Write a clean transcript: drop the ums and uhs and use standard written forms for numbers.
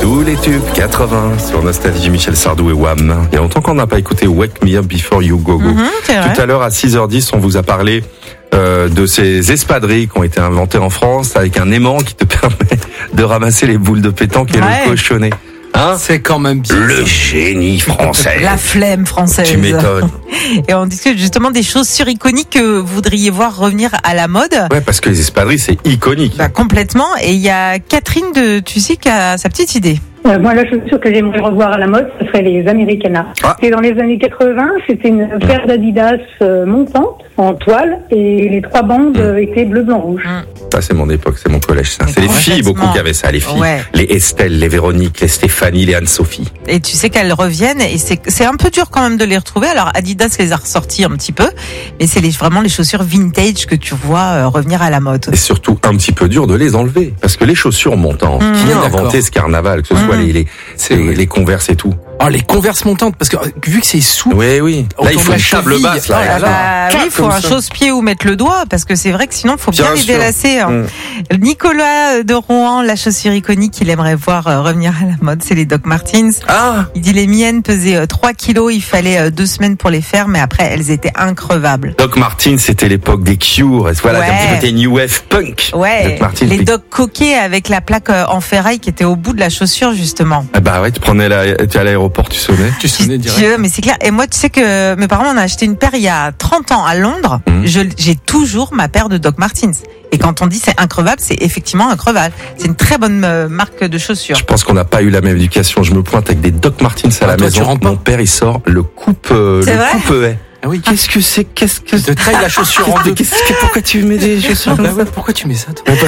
Tous les tubes 80 sur Nostalgie, Michel Sardou et Wham. Il y a longtemps qu'on n'a pas écouté Wake Me Up Before You Go Go. Tout à l'heure à 6h10, on vous a parlé de ces espadrilles qui ont été inventées en France avec un aimant qui te permet de ramasser les boules de pétanque et le cochonnet. Hein, c'est quand même bien. Le génie français. La flemme française. Tu m'étonnes. Et on discute justement des chaussures iconiques que vous voudriez voir revenir à la mode. Ouais, parce que les espadrilles, c'est iconique. Bah, complètement. Et il y a Catherine de Tussy qui a sa petite idée. Moi, la chaussure que j'aimerais revoir à la mode, ce serait les Americana. Et dans les années 80, c'était une paire d'Adidas montante, en toile, et les trois bandes étaient bleu, blanc, rouge. Ça, c'est mon époque, c'est mon collège, ça. C'est les filles, beaucoup qui avaient ça, les filles. Ouais. Les Estelle, les Véronique, les Stéphanie, les Anne-Sophie. Et tu sais qu'elles reviennent, et c'est un peu dur quand même de les retrouver. Alors, Adidas les a ressorties un petit peu, mais c'est vraiment les chaussures vintage que tu vois revenir à la mode. Et surtout, un petit peu dur de les enlever. Parce que les chaussures montantes, qui a inventé ce carnaval, que ce soit les Converse et tout. Oh, les Converse montantes, parce que vu que c'est souple. Oui. Là, il faut une table basse, là. Oui, il faut un chausse-pied où mettre le doigt, parce que c'est vrai que sinon, il faut bien les délasser. Nicolas de Rouen, la chaussure iconique qu'il aimerait voir revenir à la mode, c'est les Doc Martens. Il dit les miennes pesaient 3 kilos, il fallait 2 semaines pour les faire, mais après, elles étaient increvables. Doc Martens, c'était l'époque des Cure. Voilà, un petit côté New Wave Punk. Ouais. Doc Martens, les Doc coquets avec la plaque en ferraille qui était au bout de la chaussure, justement. Bah ouais, tu à l'aéroport, tu sonnais direct. Mais c'est clair. Et moi, tu sais que mes parents, on a acheté une paire il y a 30 ans à Londres. J'ai toujours ma paire de Doc Martens. Et quand on dit c'est increvable, c'est effectivement increvable. C'est une très bonne marque de chaussures. Je pense qu'on n'a pas eu la même éducation. Je me pointe avec des Doc Martens à la maison. Mon père, il sort le coupe-haie. Ah oui. Qu'est-ce que c'est? De taille la chaussure en deux. Pourquoi tu mets des chaussures? Pourquoi tu mets ça, toi?